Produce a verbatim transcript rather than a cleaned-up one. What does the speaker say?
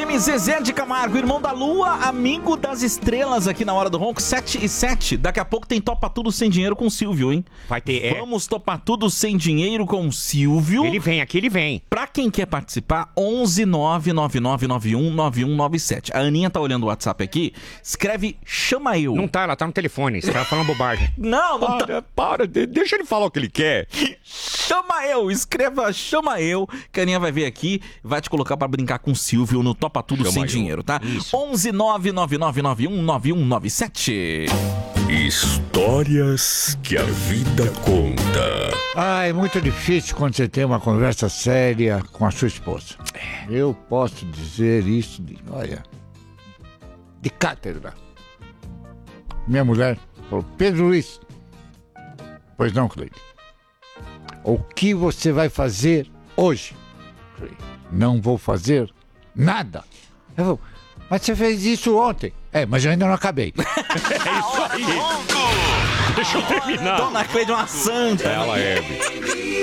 M, Zezé de Camargo, irmão da Lua, amigo das estrelas aqui na Hora do Ronco, sete e sete. Daqui a pouco tem Topa Tudo Sem Dinheiro com o Silvio, hein? Vai ter, é. Vamos topar tudo sem dinheiro com o Silvio. Ele vem, aqui ele vem. Pra quem quer participar, onze nove nove nove nove um nove um nove sete. A Aninha tá olhando o WhatsApp aqui, escreve chama eu. Não tá, ela tá no telefone, você tá falando bobagem. Não, não para, tá. para, de- deixa ele falar o que ele quer. Chama eu, escreva chama eu, que a Aninha vai vir aqui e vai te colocar pra brincar com o Silvio no Topa Tudo Chama Sem eu. Dinheiro, tá? Isso. onze nove nove nove nove um nove um nove sete. Histórias que a vida conta. Ah, é muito difícil quando você tem uma conversa séria com a sua esposa. Eu posso dizer isso, de, olha, de cátedra. Minha mulher falou, Pedro Luiz. Pois não, Cleide. O que você vai fazer hoje? Falei, não vou fazer nada. Ela falou, mas você fez isso ontem. É, mas eu ainda não acabei. É isso aí. Deixa eu terminar. Dona Cleide é uma santa. Ela é, bicho.